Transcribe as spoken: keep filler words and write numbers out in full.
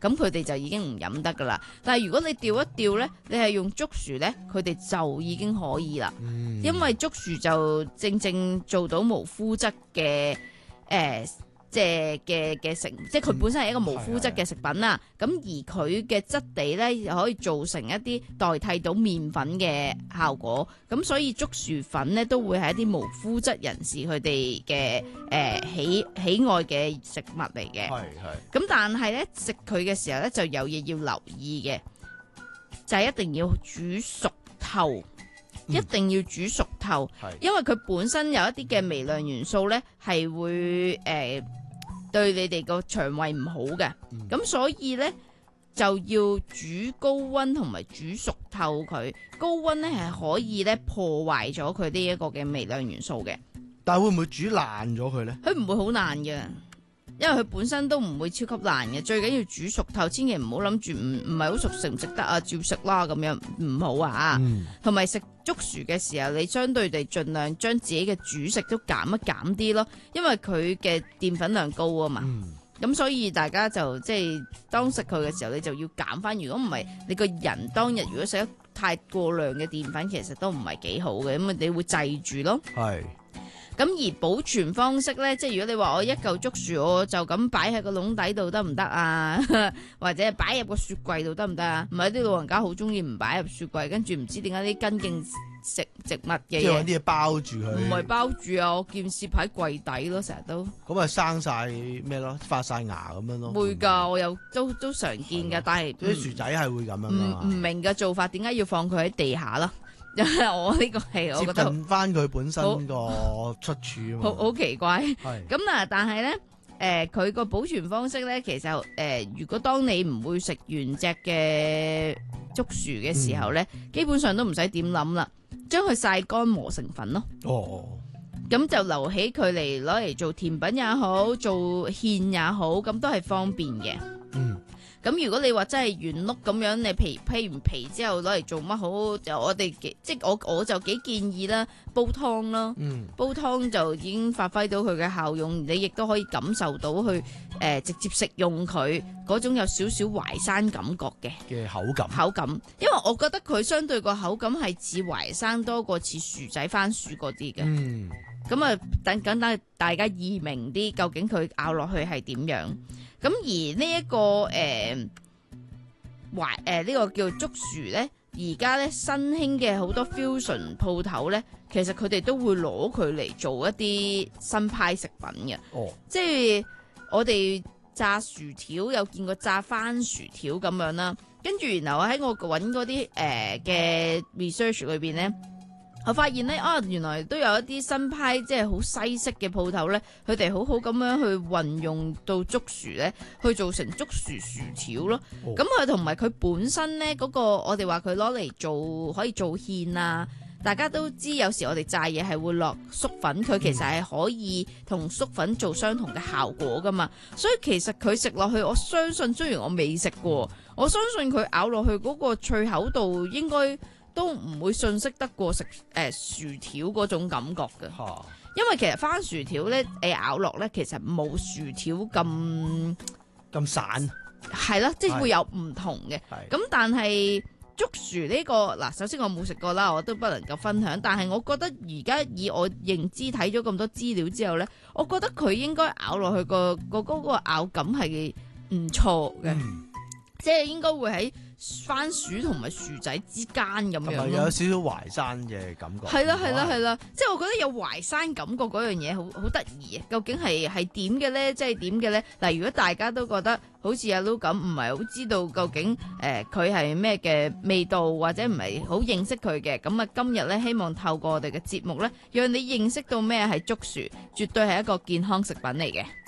咁佢哋就已經唔飲得噶啦。但係如果你調一調咧，你係用竹薯咧，佢哋就已經可以啦。 嗯、 因為竹薯就正正做到無麩質嘅誒。呃即係嘅嘅食，即係佢本身係一個無麩質嘅食品啦。咁、嗯、而佢嘅質地咧，又可以做成一啲代替到麵粉嘅效果。咁所以竹薯粉咧，都會係一啲無麩質人士佢哋嘅誒喜喜愛嘅食物嚟嘅。 係係。 咁但係咧，食佢嘅時候咧，就有嘢要留意嘅，就係、是、一定要煮熟透。一定要煮熟透， 嗯、 因為佢本身有一啲嘅微量元素咧，係會誒、呃、對你哋個腸胃唔好嘅。咁、嗯、所以咧就要煮高溫同埋煮熟透佢。高溫咧係可以咧破壞咗佢呢一個嘅微量元素嘅。 但係會唔會煮爛咗佢咧？ 佢唔會好爛嘅。因為佢本身都唔會超級爛嘅，最緊要煮熟透，千祈唔好諗住唔唔係好熟食唔食得啊，照食啦咁樣唔好啊。同埋食竹薯嘅時候，你相對地盡量將自己嘅主食都減一減啲咯，因為佢嘅澱粉量高啊嘛。咁、嗯、所以大家就即係當食佢嘅時候，你就要減翻。如果唔係，你個人當日如果食得太過量嘅澱粉，其實都唔係幾好嘅，咁啊你會滯住咯。係。咁而保存方式咧，即係如果你話我一嚿竹薯，我就咁擺喺個籠底度得唔得啊？或者擺入個雪櫃度得唔得啊？唔係啲老人家好中意唔擺入雪櫃，跟住唔知點解啲根莖食植物嘅嘢， 即係揾啲嘢包住佢。 唔係包住啊！我見攝喺櫃底咯，成日都。咁啊生晒咩咯？發晒芽咁樣咯。 會㗎，我有都都常見㗎，但係啲薯仔係會咁樣㗎。 唔唔明嘅做法，點解要放佢喺地下咯？我呢個係我覺得接近翻佢本身個出處啊嘛， 好好奇怪。 係咁嗱，但係咧，誒佢個保存方式咧，其實誒、呃，如果當你唔會食原隻嘅竹薯嘅時候咧，嗯、基本上都唔使點諗啦，將佢曬乾磨成粉咯。哦，咁就留起佢嚟攞嚟做甜品也好，做芡也好，咁都係方便嘅。嗯。咁如果你話真係原碌咁樣，你皮批完皮之後攞嚟做乜好？就我哋即係我我就幾建議啦，煲湯啦，嗯、煲湯就已經發揮到佢嘅效用，你亦都可以感受到去誒、呃、直接食用佢嗰種有少少淮山感覺嘅嘅口感口感，因為我覺得佢相對個口感係似淮山多過似薯仔番薯嗰啲嘅。嗯，咁啊等等等大家易明啲，究竟佢咬落去係點樣？咁而呢、這、一個誒懷誒呢個叫竹薯咧，而家咧新興嘅好多 fusion 鋪頭咧，其實佢哋都會攞佢嚟做一啲新派食品嘅。哦，即係我哋炸薯條有見過炸番薯條咁樣啦，跟住然後喺我揾嗰啲誒嘅 research 裏邊咧。我發現咧啊，原來都有一啲新派即係好西式嘅鋪頭咧，佢哋好好咁樣去運用到竹薯咧，去做成竹薯薯條咯。咁佢同埋佢本身咧嗰個，我哋話佢攞嚟做可以做芡啊。大家都知有時我哋炸嘢係會落粟粉，佢其實係可以同粟粉做相同嘅效果噶嘛。所以其實佢食落去，我相信雖然我未食過，我相信佢咬落去嗰個脆口度應該都唔會遜色得過食誒、呃、薯條嗰種感覺嘅，哈因為其實番薯條咧誒咬落咧其實冇薯條咁咁散， 係啦，即係會有唔同嘅。咁但係竹薯呢、呢個嗱，首先我冇食過啦，我都不能夠分享。但係我覺得而家以我認知睇咗咁多資料之後咧，我覺得佢應該咬落去個個嗰個咬感係唔錯嘅，嗯、即係應該會喺番薯同埋薯仔之間咁樣， 同埋有少少淮山嘅感覺。 係啦係啦係啦，即係我覺得有淮山感覺嗰樣嘢好好得意啊！究竟係係點嘅咧？即係點嘅咧？嗱，如果大家都覺得好似阿 Lu 咁，唔係好知道究竟誒佢係咩嘅味道，或者唔係好認識佢嘅，咁啊今日咧希望透過我哋嘅節目咧，讓你認識到咩係竹薯，絕對係一個健康食品嚟嘅。